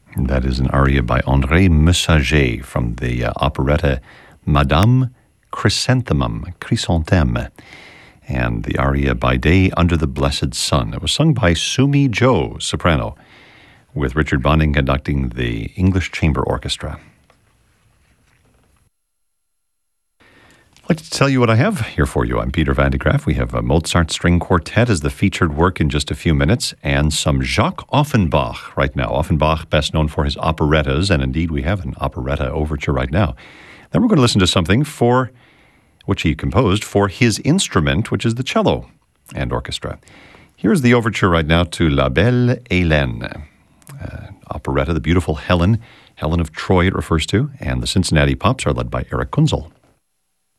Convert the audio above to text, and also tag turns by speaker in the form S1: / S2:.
S1: That is an aria by André Messager from the operetta Madame Chrysanthème, and the aria By Day Under the Blessed Sun. It was sung by Sumi Jo, soprano, with Richard Bonning conducting the English Chamber Orchestra. I'd like to tell you what I have here for you. I'm Peter Van de Graaff. We have a Mozart String Quartet as the featured work in just a few minutes, and some Jacques Offenbach right now. Offenbach, best known for his operettas, and indeed we have an operetta overture right now. Then we're going to listen to something for which he composed for his instrument, which is the cello and orchestra. Here's the overture right now to La Belle Hélène, operetta, The Beautiful Helen, Helen of Troy it refers to, and the Cincinnati Pops are led by Eric Kunzel.